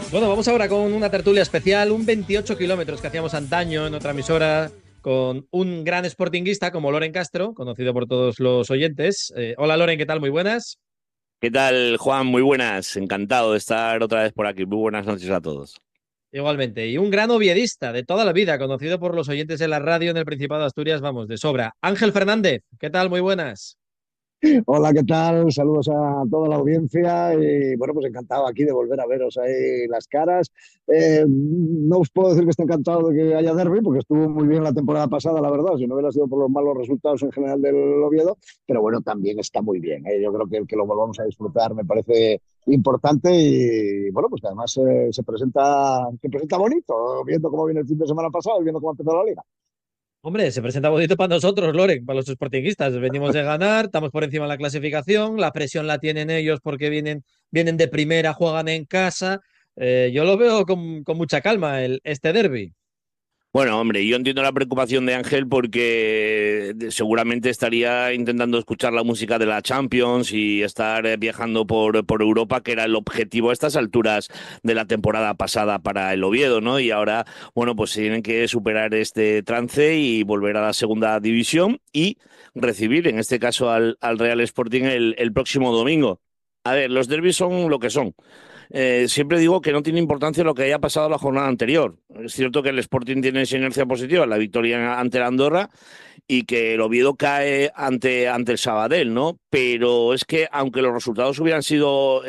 Bueno, vamos ahora con una tertulia especial, un 28 kilómetros que hacíamos antaño en otra emisora con un gran sportinguista como Loren Castro, conocido por todos los oyentes. Hola Loren, ¿qué tal? Muy buenas. ¿Qué tal, Juan? Muy buenas. Encantado de estar otra vez por aquí. Muy buenas noches a todos. Igualmente. Y un gran oviedista de toda la vida, conocido por los oyentes en la radio en el Principado de Asturias, vamos, de sobra. Ángel Fernández, ¿qué tal? Muy buenas. Hola, ¿qué tal? Saludos a toda la audiencia y bueno, pues encantado aquí de volver a veros ahí las caras. No os puedo decir que esté encantado de que haya derbi, porque estuvo muy bien la temporada pasada, la verdad, si no hubiera sido por los malos resultados en general del Oviedo, pero bueno, también está muy bien. Yo creo que el que lo volvamos a disfrutar me parece importante y bueno, pues que además se presenta bonito, viendo cómo viene el fin de semana pasado y viendo cómo ha empezado la liga. Hombre, se presenta bonito para nosotros, Loren, para los sportinguistas. Venimos de ganar, estamos por encima de la clasificación, la presión la tienen ellos porque vienen de primera, juegan en casa. Yo lo veo con mucha calma este derby. Bueno, hombre, yo entiendo la preocupación de Ángel porque seguramente estaría intentando escuchar la música de la Champions y estar viajando por Europa, que era el objetivo a estas alturas de la temporada pasada para el Oviedo, ¿no? Y ahora, bueno, pues tienen que superar este trance y volver a la segunda división y recibir, en este caso, al Real Sporting el próximo domingo. A ver, los derbis son lo que son. Siempre digo que no tiene importancia lo que haya pasado la jornada anterior. Es cierto que el Sporting tiene esa inercia positiva, la victoria ante la Andorra, y que el Oviedo cae ante el Sabadell, ¿no? Pero es que aunque los resultados hubieran sido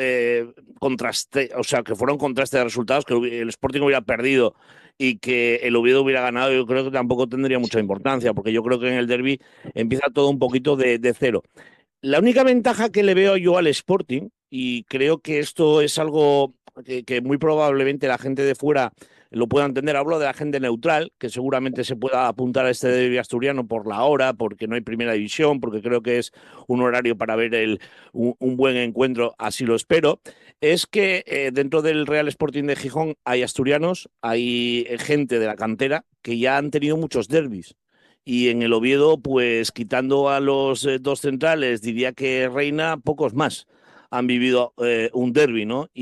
o sea, que fueron contraste de resultados, que el Sporting hubiera perdido y que el Oviedo hubiera ganado, yo creo que tampoco tendría mucha importancia, porque yo creo que en el derby empieza todo un poquito de cero. La única ventaja que le veo yo al Sporting, y creo que esto es algo que muy probablemente la gente de fuera lo pueda entender, hablo de la gente neutral, que seguramente se pueda apuntar a este derbi asturiano por la hora, porque no hay primera división, porque creo que es un horario para ver un buen encuentro, así lo espero, es que dentro del Real Sporting de Gijón hay asturianos, hay gente de la cantera que ya han tenido muchos derbis. Y en el Oviedo, pues quitando a los dos centrales, diría que Reina, pocos más han vivido un derbi, ¿no?